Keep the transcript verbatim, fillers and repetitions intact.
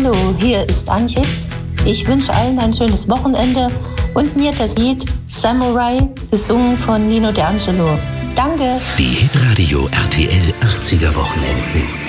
Hallo, hier ist Antje. Ich wünsche allen ein schönes Wochenende und mir das Lied Samurai, gesungen von Nino D'Angelo. Danke. Die Hitradio R T L achtziger Wochenenden.